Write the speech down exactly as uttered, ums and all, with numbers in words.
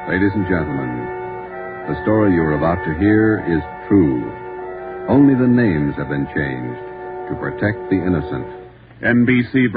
Ladies and gentlemen, the story you are about to hear is true. Only the names have been changed to protect the innocent. N B C